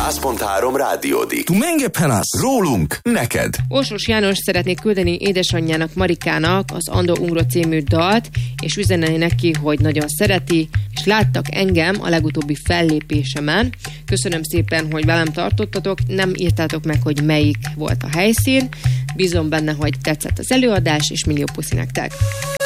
100.3 Rádiódik. Tu menge penasz? Rólunk, neked. Orsós János szeretnék küldeni édesanyjának, Marikának az Ando Ungro című dalt, és üzenni neki, hogy nagyon szereti, és láttak engem a legutóbbi fellépésemen. Köszönöm szépen, hogy velem tartottatok, nem írtátok meg, hogy melyik volt a helyszín. Bízom benne, hogy tetszett az előadás, és millió puszi nektek.